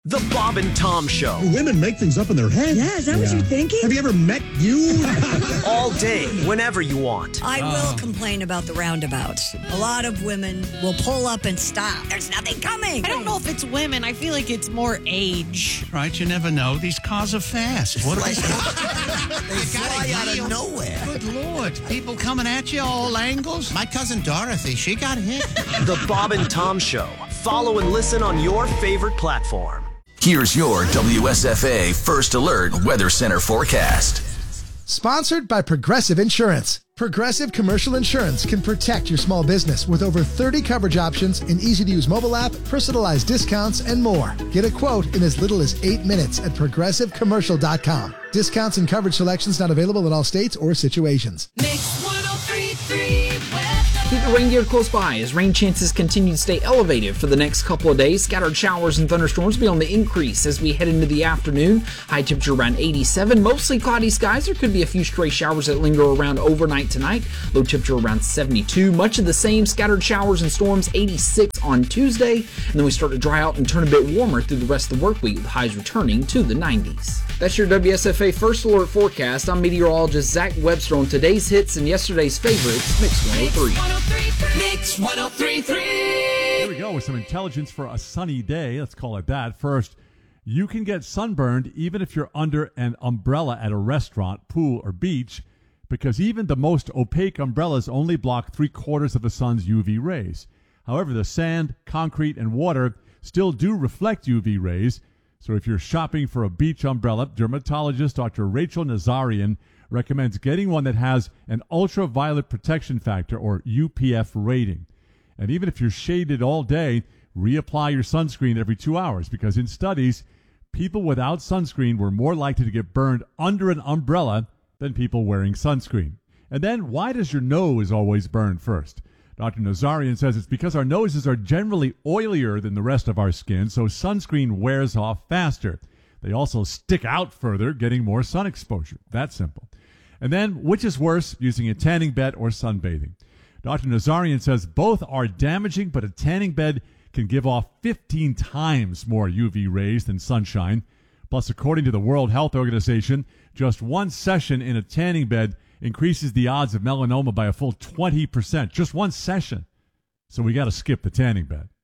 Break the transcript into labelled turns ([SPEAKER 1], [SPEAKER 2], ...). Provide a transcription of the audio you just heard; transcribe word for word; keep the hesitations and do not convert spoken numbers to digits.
[SPEAKER 1] The Bob and Tom Show.
[SPEAKER 2] Women make things up in their head.
[SPEAKER 3] Yeah, is that yeah. what you're thinking?
[SPEAKER 2] Have you ever met you?
[SPEAKER 1] All day, whenever you want.
[SPEAKER 3] I will complain about the roundabouts. A lot of women will pull up and stop. There's nothing coming.
[SPEAKER 4] I don't know if it's women. I feel like it's more age.
[SPEAKER 5] Right, you never know. These cars are fast. What are they?
[SPEAKER 6] They fly out of nowhere.
[SPEAKER 5] Good Lord. People coming at you all angles. My cousin Dorothy, she got hit.
[SPEAKER 1] The Bob and Tom Show. Follow and listen on your favorite platform.
[SPEAKER 7] Here's your W S F A First Alert Weather Center forecast.
[SPEAKER 8] Sponsored by Progressive Insurance. Progressive Commercial Insurance can protect your small business with over thirty coverage options, an easy-to-use mobile app, personalized discounts, and more. Get a quote in as little as eight minutes at progressive commercial dot com. Discounts and coverage selections not available in all states or situations.
[SPEAKER 9] Mix one oh three point three weather.
[SPEAKER 10] Keep the rain gear close by as rain chances continue to stay elevated for the next couple of days. Scattered showers and thunderstorms be on the increase as we head into the afternoon. High temperature around eighty-seven. Mostly cloudy skies. There could be a few stray showers that linger around overnight tonight. Low temperature around seventy-two. Much of the same. Scattered showers and storms. eighty-six on Tuesday. And then we start to dry out and turn a bit warmer through the rest of the work week, with highs returning to the nineties. That's your W S F A First Alert forecast. I'm meteorologist Zach Webster on today's hits and yesterday's favorites, Mix one oh three.
[SPEAKER 9] Mix one oh three point three.
[SPEAKER 11] Here we go with some intelligence for a sunny day. Let's call it that. First, you can get sunburned even if you're under an umbrella at a restaurant, pool, or beach, because even the most opaque umbrellas only block three quarters of the sun's U V rays. However, the sand, concrete, and water still do reflect U V rays. So if you're shopping for a beach umbrella, dermatologist Doctor Rachel Nazarian recommends getting one that has an ultraviolet protection factor, or U P F rating. And even if you're shaded all day, reapply your sunscreen every two hours, because in studies, people without sunscreen were more likely to get burned under an umbrella than people wearing sunscreen. And then, why does your nose always burn first? Doctor Nazarian says it's because our noses are generally oilier than the rest of our skin, so sunscreen wears off faster. They also stick out further, getting more sun exposure. That's simple. And then, which is worse, using a tanning bed or sunbathing? Doctor Nazarian says both are damaging, but a tanning bed can give off fifteen times more U V rays than sunshine. Plus, according to the World Health Organization, just one session in a tanning bed increases the odds of melanoma by a full twenty percent. Just one session. So we got to skip the tanning bed.